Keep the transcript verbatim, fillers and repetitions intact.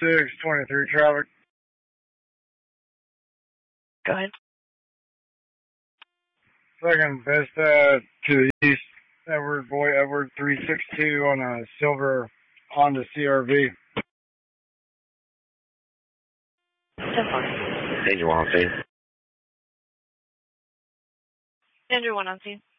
six twenty-three traffic. Go ahead. Second Vista to the east. Edward Boy Edward three six two on a silver Honda C R V. ten Danger one on scene. Danger one on scene.